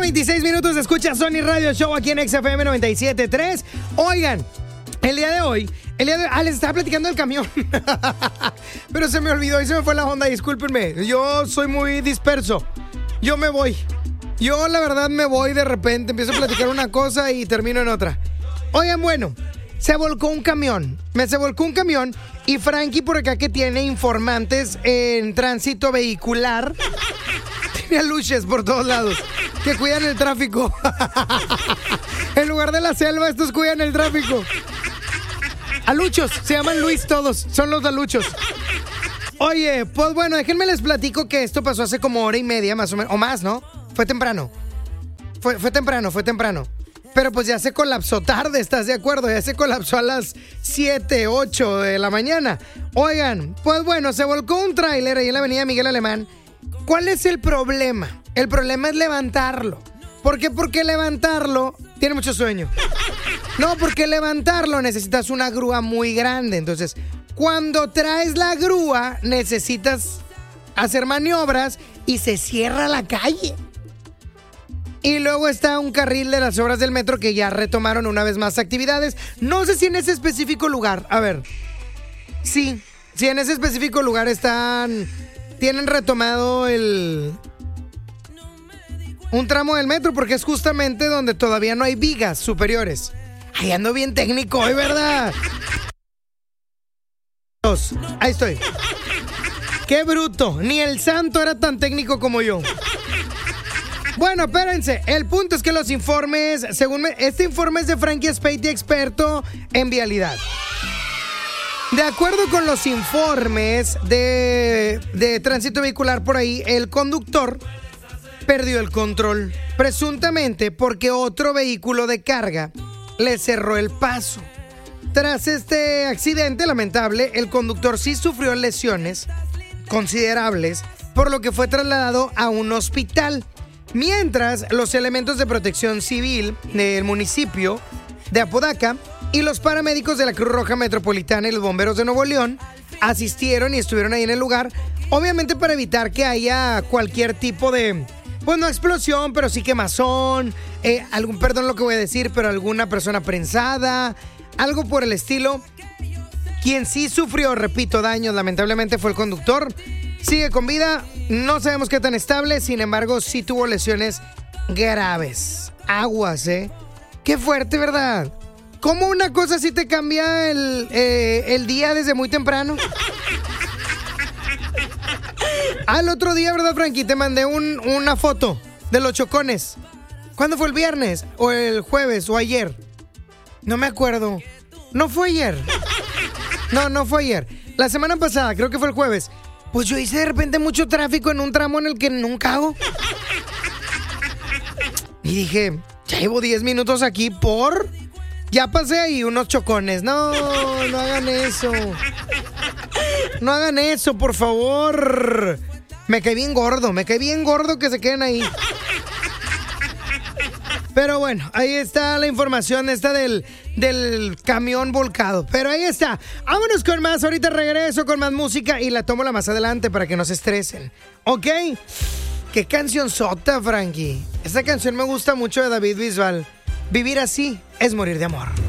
26 minutos, escucha Sony Radio Show aquí en XFM 97.3. Oigan, el día de hoy, les estaba platicando del camión. Pero se me olvidó y se me fue la onda, discúlpenme. Yo soy muy disperso. Yo me voy. Yo la verdad me voy de repente, empiezo a platicar una cosa y termino en otra. Oigan, bueno, se volcó un camión. Se volcó un camión y Frankie por acá que tiene informantes en tránsito vehicular. Tiene luces por todos lados que cuidan el tráfico. En lugar de la selva, estos cuidan el tráfico. Aluchos, se llaman Luis todos, son los aluchos. Oye, pues bueno, déjenme les platico que esto pasó hace como hora y media más o menos, o más, ¿no? Fue temprano. Fue temprano. Pero pues ya se colapsó tarde, ¿estás de acuerdo? Ya se colapsó a las 7, 8 de la mañana. Oigan, pues bueno, se volcó un tráiler ahí en la avenida Miguel Alemán. ¿Cuál es el problema? El problema es levantarlo. ¿Por qué? Porque levantarlo tiene mucho sueño. No, porque levantarlo necesitas una grúa muy grande. Entonces, cuando traes la grúa, necesitas hacer maniobras y se cierra la calle. Y luego está un carril de las obras del metro que ya retomaron una vez más actividades. No sé si en ese específico lugar. A ver. Sí, en ese específico lugar tienen retomado un tramo del metro porque es justamente donde todavía no hay vigas superiores. Ay, ando bien técnico hoy, ¿verdad? Ahí estoy. Qué bruto. Ni el santo era tan técnico como yo. Bueno, espérense. El punto es que los informes, este informe es de Frankie Speiti, experto en vialidad. De acuerdo con los informes de tránsito vehicular por ahí, el conductor perdió el control, presuntamente porque otro vehículo de carga le cerró el paso. Tras este accidente lamentable, el conductor sí sufrió lesiones considerables, por lo que fue trasladado a un hospital. Mientras, los elementos de protección civil del municipio de Apodaca y los paramédicos de la Cruz Roja Metropolitana y los bomberos de Nuevo León asistieron y estuvieron ahí en el lugar, obviamente para evitar que haya cualquier tipo de, pues no explosión, pero sí quemazón, perdón lo que voy a decir, pero alguna persona prensada, algo por el estilo. Quien sí sufrió, repito, daños lamentablemente fue el conductor. Sigue con vida, no sabemos qué tan estable, sin embargo sí tuvo lesiones graves. Aguas, qué fuerte, ¿verdad? ¿Cómo una cosa así te cambia el día desde muy temprano? Al otro día, ¿verdad, Frankie? Te mandé una foto de los chocones. ¿Cuándo fue el viernes? ¿O el jueves? ¿O ayer? No me acuerdo. ¿No fue ayer? No fue ayer. La semana pasada, creo que fue el jueves. Pues yo hice de repente mucho tráfico en un tramo en el que nunca hago. Y dije, ya llevo 10 minutos aquí por... Ya pasé ahí unos chocones. No hagan eso. No hagan eso, por favor. Me cae bien gordo que se queden ahí. Pero bueno, ahí está la información esta del camión volcado. Pero ahí está. Vámonos con más. Ahorita regreso con más música y la tomo más adelante para que no se estresen. ¿Ok? Qué canción sota, Frankie. Esta canción me gusta mucho de David Bisbal. Vivir así es morir de amor.